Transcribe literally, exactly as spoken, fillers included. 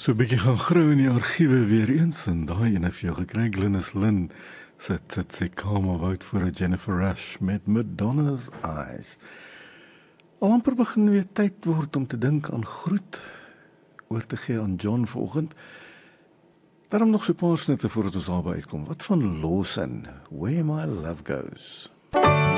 So 'n bietjie gaan grou in die argiewe weer eens en daai ene vir jou gekry, Glynis Lynn sit sit sy kamer woud voor 'n Jennifer Rush met Madonna's Eyes. Al amper begin weer tyd word om te dink aan groet oor te gee aan John vanoggend. Daarom nog so 'n paar snitte voordat ons albei uitkom. Wat van Lawson, Where My Love Goes?